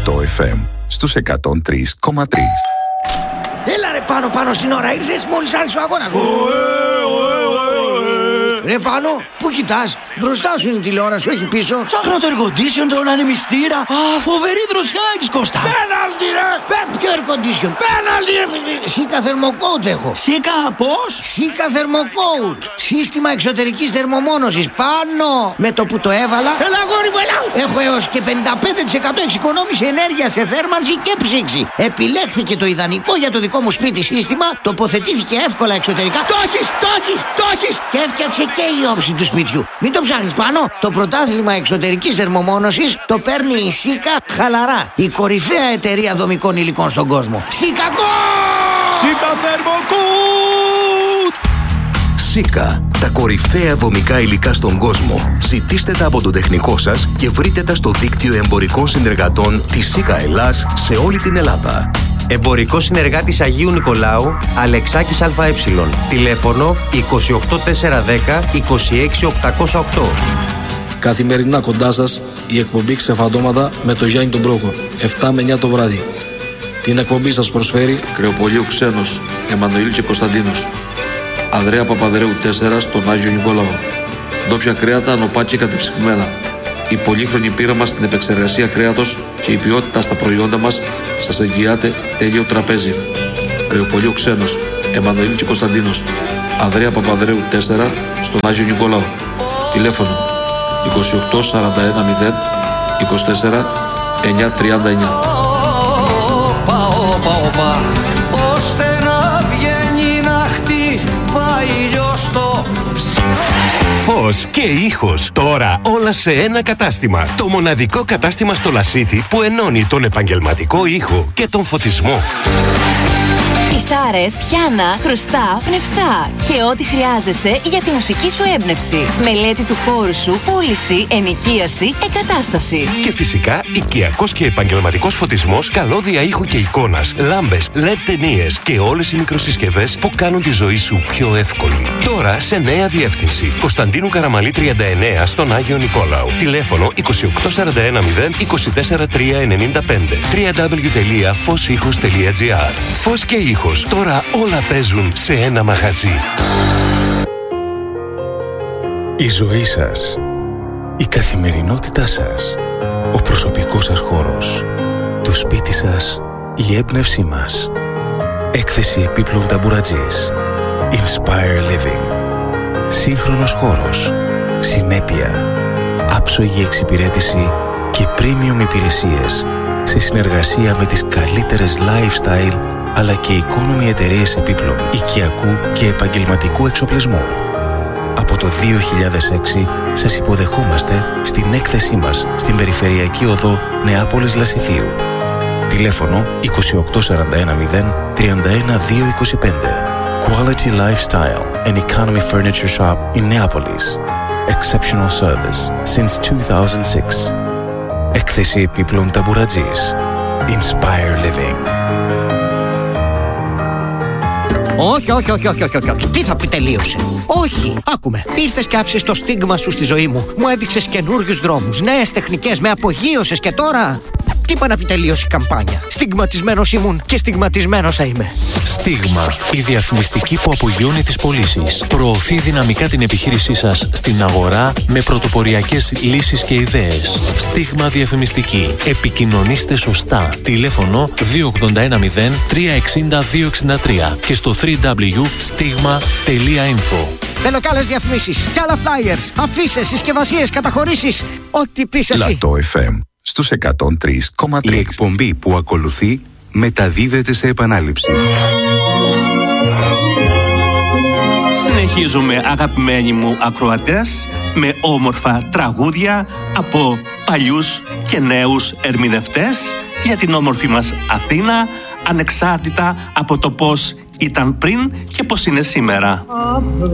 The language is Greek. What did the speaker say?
Λατό FM στους 103,3. Έλα ρε πάνω στην ώρα ήρθες μόλις άρχισε ο αγώνας. Ρε Πάνο, πού κοιτάς? Μπροστά σου είναι η τηλεόραση, όχι πίσω. Ψάχνω το air condition, τον ανεμιστήρα. Α, φοβερή δροσιά έχεις, Κώστα. Πέναλτι ρε! Ποιο air condition? Πέναλτι ρε! Σίκα θερμοκόουτ έχω. Σίκα πώς? Σίκα θερμοκόουτ. Σύστημα εξωτερικής θερμομόνωσης. Πάνω! Με το που το έβαλα. Έλα γόρι μου, έλα! Έχω έως και 55% εξοικονόμηση ενέργεια σε θέρμανση και ψήξη. Επιλέχθηκε το ιδανικό για το δικό μου σπίτι σύστημα. Τοποθετήθηκε εύκολα εξωτερικά. Το έχεις! Και έφτιαξε και η όψη του σπιτιού. Μην το ψάχνεις πάνω. Το πρωτάθλημα εξωτερικής θερμομόνωσης το παίρνει η Σίκα χαλαρά. Η κορυφαία εταιρεία δομικών υλικών στον κόσμο. Σίκα Θερμοκούτ! Σίκα, τα κορυφαία δομικά υλικά στον κόσμο. Ζητήστε τα από τον τεχνικό σας και βρείτε τα στο δίκτυο εμπορικών συνεργατών της Σίκα Ελλάς σε όλη την Ελλάδα. Εμπορικός συνεργάτης Αγίου Νικολάου, Αλεξάκης ΑΕ. Τηλέφωνο 28410 26808. Καθημερινά κοντά σας η εκπομπή Ξεφαντώματα με τον Γιάννη τον Πρόκο, 7 με 9 το βράδυ. Την εκπομπή σας προσφέρει Κρεοπολείο Ξένος, Εμμανουήλ και Κωνσταντίνος. Ανδρέα Παπαδρέου 4 στον Άγιο Νικόλαο. Ντόπια κρέατα, νοπά και κατεψυγμένα. Η πολύχρονη πείρα μας στην επεξεργασία κρέατος και η ποιότητα στα προϊόντα μας σας εγγυάται τέλειο τραπέζι. Κρεοπολείο Ξένος, Εμμανουήλ και Κωνσταντίνος. Ανδρέα Παπαδρέου 4 στον Άγιο Νικόλαο. Τηλέφωνο 28 41 0 24 939. Ώστε να βγαίνει να χτυπάει λιώστο ψηλό. Φως και ήχος. Τώρα όλα σε ένα κατάστημα. Το μοναδικό κατάστημα στο Λασίθι που ενώνει τον επαγγελματικό ήχο και τον φωτισμό. Κιθάρες, πιάνα, χρωστά, πνευστά και ό,τι χρειάζεσαι για τη μουσική σου έμπνευση. Μελέτη του χώρου σου, πώληση, ενοικίαση, εγκατάσταση. Και φυσικά οικιακός και επαγγελματικός φωτισμός, καλώδια ήχου και εικόνας, λάμπες, LED ταινίες και όλες οι μικροσυσκευές που κάνουν τη ζωή σου πιο εύκολη. Τώρα σε νέα διεύθυνση. Κωνσταντίνου Καραμαλή 39 στον Άγιο Νικόλαο. Τηλέφωνο 28410 24395. www.fosihos.gr. Φως και ήχος. Τώρα όλα παίζουν σε ένα μαγαζί. Η ζωή σας, η καθημερινότητά σας, ο προσωπικός σας χώρος, το σπίτι σας, η έμπνευσή μας. Έκθεση επίπλων ταμπουρατζής. Inspire Living. Σύγχρονος χώρος, συνέπεια, άψογη εξυπηρέτηση και premium υπηρεσίες σε συνεργασία με τις καλύτερες lifestyle αλλά και economy εταιρείες επίπλων, οικιακού και επαγγελματικού εξοπλισμού. Από το 2006 σας υποδεχόμαστε στην έκθεσή μας στην Περιφερειακή Οδό Νεάπολης Λασιθίου. Τηλέφωνο 2841 0 31 225. Quality Lifestyle and Economy Furniture Shop in Neapolis. Exceptional service since 2006. Έκθεση επίπλων ταμπουρατζής. Inspire Living. Όχι. Τι θα πει τελείωσε? Όχι, άκουμε. Ήρθες και άφησες το στίγμα σου στη ζωή μου. Μου έδειξες καινούριους δρόμους, νέες τεχνικές, με απογείωσες και τώρα. Τι είπα να πει τελείωσε η καμπάνια? Στιγματισμένος ήμουν και στιγματισμένος θα είμαι. Στίγμα, η διαφημιστική που απογειώνει τις πωλήσεις. Προωθεί δυναμικά την επιχείρησή σας στην αγορά με πρωτοποριακές λύσεις και ιδέες. Στίγμα διαφημιστική. Επικοινωνήστε σωστά. Τηλέφωνο 2810 360 263 και στο www.stigma.info. Θέλω κι άλλες διαφημίσεις, κι άλλα flyers, αφήσεις, συσκευασίες, καταχωρήσεις. Ό,τι πεις εσύ. Λατό FM στους 103,3. Η εκπομπή που ακολουθεί μεταδίδεται σε επανάληψη. Συνεχίζουμε, αγαπημένοι μου ακροατές, με όμορφα τραγούδια από παλιούς και νέους ερμηνευτές για την όμορφη μας Αθήνα, ανεξάρτητα από το πώς ήταν πριν και πώς είναι σήμερα.